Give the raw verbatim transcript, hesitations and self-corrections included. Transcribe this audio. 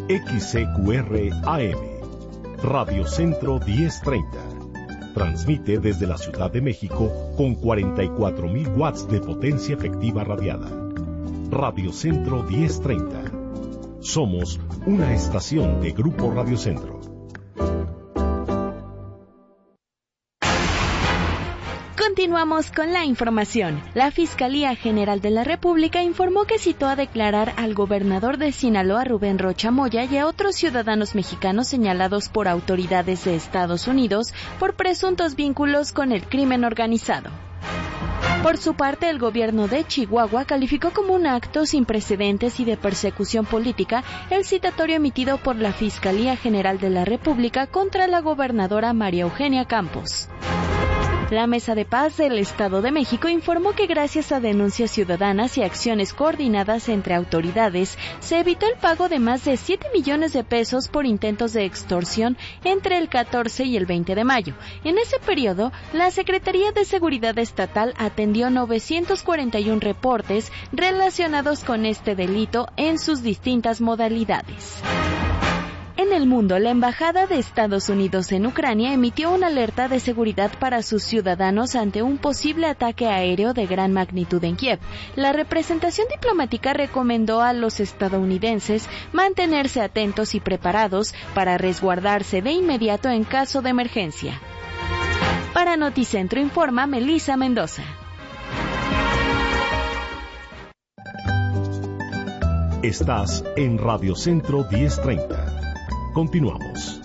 X C Q R A M, Radio Centro diez treinta. Transmite desde la Ciudad de México con cuarenta y cuatro mil watts de potencia efectiva radiada. Radio Centro diez treinta. Somos una estación de Grupo Radio Centro. Continuamos con la información. La Fiscalía General de la República informó que citó a declarar al gobernador de Sinaloa, Rubén Rocha Moya, y a otros ciudadanos mexicanos señalados por autoridades de Estados Unidos por presuntos vínculos con el crimen organizado. Por su parte, el gobierno de Chihuahua calificó como un acto sin precedentes y de persecución política el citatorio emitido por la Fiscalía General de la República contra la gobernadora María Eugenia Campos. La Mesa de Paz del Estado de México informó que gracias a denuncias ciudadanas y acciones coordinadas entre autoridades, se evitó el pago de más de siete millones de pesos por intentos de extorsión entre el catorce y el veinte de mayo. En ese periodo, la Secretaría de Seguridad Estatal atendió novecientos cuarenta y uno reportes relacionados con este delito en sus distintas modalidades. En el mundo, la Embajada de Estados Unidos en Ucrania emitió una alerta de seguridad para sus ciudadanos ante un posible ataque aéreo de gran magnitud en Kiev. La representación diplomática recomendó a los estadounidenses mantenerse atentos y preparados para resguardarse de inmediato en caso de emergencia. Para Noticentro informa Melissa Mendoza. Estás en Radio Centro diez treinta. Continuamos.